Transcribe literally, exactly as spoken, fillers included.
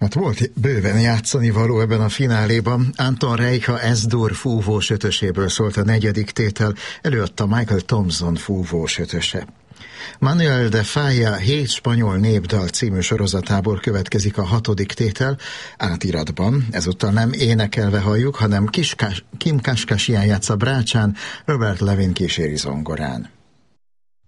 Hát volt bőven játszani való ebben a fináléban. Anton Reicha S-dur fúvós ötöséből szólt a negyedik tétel, előadta Michael Thompson fúvós ötöse. Manuel de Falla hét spanyol népdal című sorozatából következik a hatodik tétel, átiratban, ezúttal nem énekelve halljuk, hanem Kiskás, Kim Kaskasian játsza brácsán, Robert Levin kíséri zongorán.